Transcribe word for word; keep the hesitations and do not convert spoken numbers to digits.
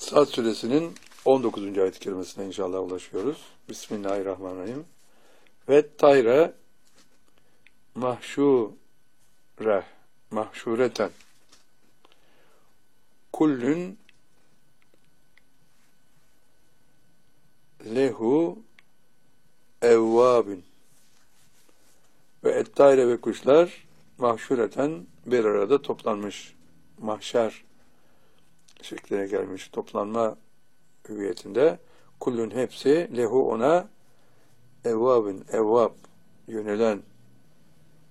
Sad suresinin on dokuzuncu ayet-i kerimesine inşallah ulaşıyoruz. Bismillahirrahmanirrahim. Ve tayre mahşure mahşureten kullün lehu evvabün ve ettayre ve kuşlar mahşureten bir arada toplanmış, mahşer şekline gelmiş, toplanma hüviyetinde. Kullun hepsi lehu ona evvabün, evvab, yönelen,